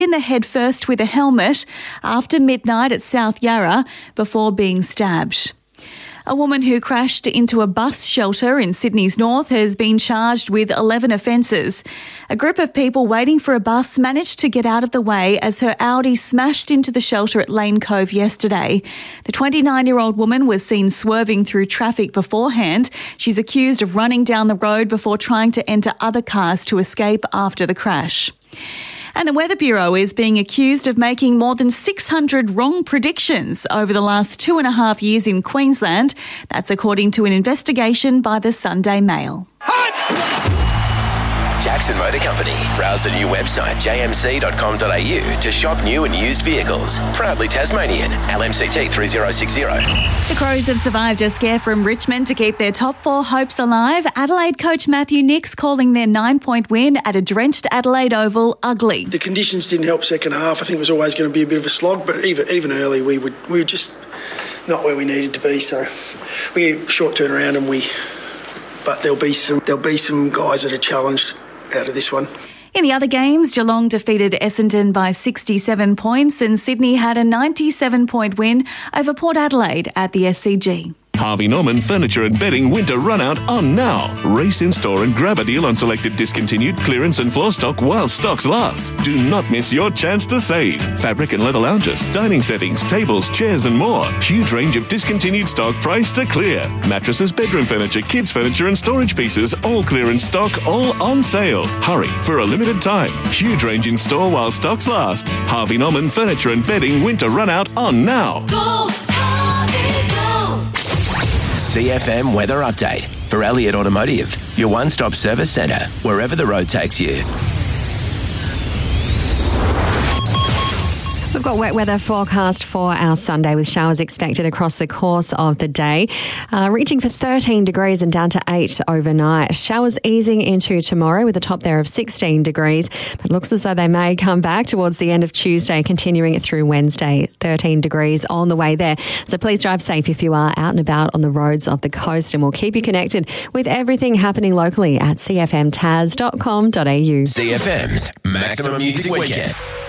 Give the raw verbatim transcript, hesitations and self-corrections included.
in the head first with a helmet after midnight at South Yarra before being stabbed. A woman who crashed into a bus shelter in Sydney's north has been charged with eleven offences. A group of people waiting for a bus managed to get out of the way as her Audi smashed into the shelter at Lane Cove yesterday. The twenty-nine-year-old woman was seen swerving through traffic beforehand. She's accused of running down the road before trying to enter other cars to escape after the crash. And the Weather Bureau is being accused of making more than six hundred wrong predictions over the last two and a half years in Queensland. That's according to an investigation by the Sunday Mail. Jackson Motor Company. Browse the new website j m c dot com dot a u to shop new and used vehicles. Proudly Tasmanian. L M C T three zero six zero. The Crows have survived a scare from Richmond to keep their top four hopes alive. Adelaide coach Matthew Nicks calling their nine-point win at a drenched Adelaide Oval ugly. The conditions didn't help second half. I think it was always going to be a bit of a slog, but even even early we would we were just not where we needed to be. So we short turnaround and we, but there'll be some there'll be some guys that are challenged out of this one. In the other games, Geelong defeated Essendon by sixty-seven points and Sydney had a ninety-seven point win over Port Adelaide at the S C G. Harvey Norman Furniture and Bedding Winter Run-Out on now. Race in store and grab a deal on selected discontinued clearance and floor stock while stocks last. Do not miss your chance to save. Fabric and leather lounges, dining settings, tables, chairs and more. Huge range of discontinued stock priced to clear. Mattresses, bedroom furniture, kids furniture and storage pieces, all clearance stock, all on sale. Hurry for a limited time. Huge range in store while stocks last. Harvey Norman Furniture and Bedding Winter Run-Out on now. Go, Harvey, go! C F M Weather Update for Elliott Automotive, your one-stop service centre, wherever the road takes you. We've got wet weather forecast for our Sunday with showers expected across the course of the day, uh, reaching for thirteen degrees and down to eight overnight. Showers easing into tomorrow with a top there of sixteen degrees, but looks as though they may come back towards the end of Tuesday, continuing it through Wednesday. thirteen degrees on the way there. So please drive safe if you are out and about on the roads of the coast, and we'll keep you connected with everything happening locally at c f m taz dot com dot a u. C F M's Maximum Music Weekend.